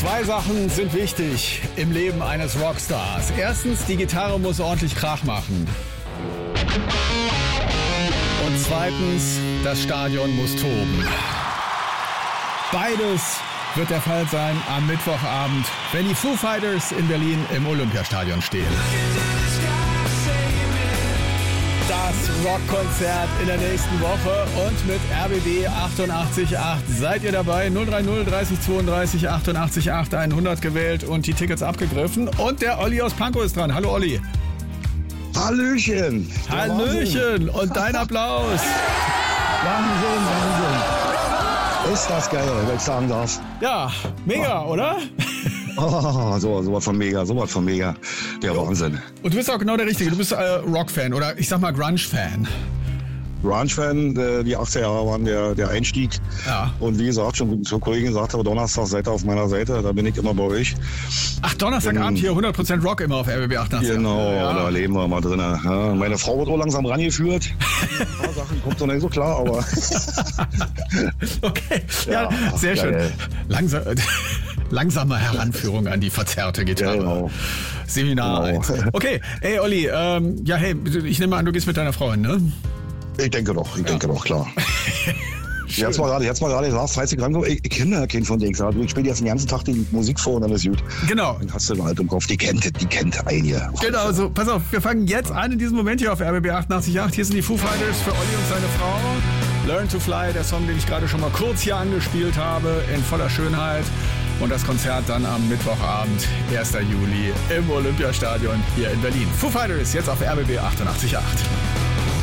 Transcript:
Zwei Sachen sind wichtig im Leben eines Rockstars. Erstens, die Gitarre muss ordentlich Krach machen. Und zweitens, das Stadion muss toben. Beides wird der Fall sein am Mittwochabend, wenn die Foo Fighters in Berlin im Olympiastadion stehen. Das Rockkonzert in der nächsten Woche und mit RBB 88.8 seid ihr dabei. 030 30 32 88.8 100 gewählt und die Tickets abgegriffen. Und der Olli aus Pankow ist dran. Hallo Olli. Hallöchen. Hallöchen. Und dein Applaus. Wahnsinn. Ist das geil, wenn ich sagen darf. Ja, mega, oder? Oh, sowas von mega. Der Wahnsinn. Und du bist auch genau der Richtige. Du bist Rock-Fan oder ich sag mal Grunge-Fan. Grunge-Fan, die 80er Jahre waren der Einstieg. Ja. Und wie gesagt, schon zur Kollegin gesagt habe, Donnerstag seid ihr auf meiner Seite, da bin ich immer bei euch. Ach, Donnerstagabend hier 100% Rock immer auf RBB 88. Genau, ja. Da leben wir mal drin. Ja, meine Frau wird auch langsam rangeführt. Ein paar Sachen kommt so nicht so klar, aber... Okay, ja sehr schön. Langsame Heranführung an die verzerrte Gitarre. Genau. Seminar 1. Okay, hey Olli, ich nehme an, du gehst mit deiner Freundin, ne? Ich denke doch, klar. Jetzt mal gerade gesagt, falls ich rankomme, ich kenne ja keinen von denen. Ich spiele jetzt den ganzen Tag die Musik vor und dann ist gut. Genau. Dann hast du halt im Kopf, die kennt einige. Genau, so, pass auf, wir fangen jetzt an in diesem Moment hier auf RBB 88.8. Hier sind die Foo Fighters für Olli und seine Frau. Learn to Fly, der Song, den ich gerade schon mal kurz hier angespielt habe, in voller Schönheit. Und das Konzert dann am Mittwochabend, 1. Juli, im Olympiastadion hier in Berlin. Foo Fighters jetzt auf RBB 88.8.